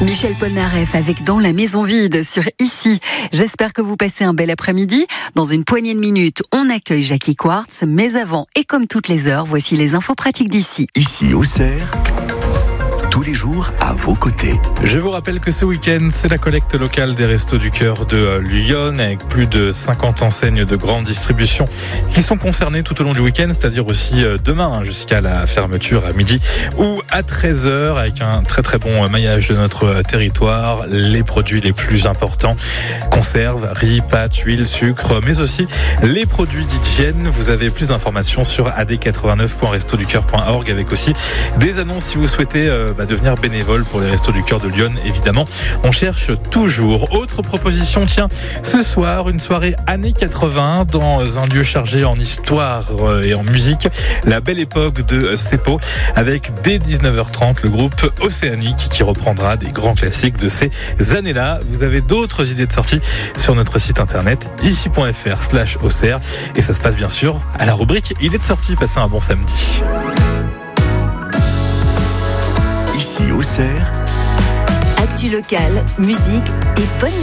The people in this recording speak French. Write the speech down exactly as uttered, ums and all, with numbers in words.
Michel Polnareff avec Dans la maison vide sur Ici. J'espère que vous passez un bel après-midi. Dans une poignée de minutes, on accueille Jackie Quartz. Mais avant, et comme toutes les heures, voici les infos pratiques d'Ici. Ici, Auxerre, tous les jours à vos côtés. Je vous rappelle que ce week-end, c'est la collecte locale des Restos du Cœur de Lyon, avec plus de cinquante enseignes de grande distribution qui sont concernées tout au long du week-end, c'est-à-dire aussi demain jusqu'à la fermeture à midi ou à treize heures, avec un très très bon maillage de notre territoire, les produits les plus importants, conserves, riz, pâtes, huile, sucre, mais aussi les produits d'hygiène. Vous avez plus d'informations sur a d quatre-vingt-neuf point resto du cœur point org, avec aussi des annonces si vous souhaitez euh, bah, devenir bénévole pour les Restos du Cœur de Lyon. Évidemment, on cherche toujours. Autre proposition, tiens, ce soir, une soirée années quatre-vingts dans un lieu chargé en histoire et en musique, la belle époque de Seppo, avec dès dix-neuf heures trente le groupe Océanique qui reprendra des grands classiques de ces années-là. Vous avez d'autres idées de sortie sur notre site internet ici point f r slash Auxerre, et ça se passe bien sûr à la rubrique idées de sortie. Passez un bon samedi. Ici, Auxerre. Actu locale, musique et bonne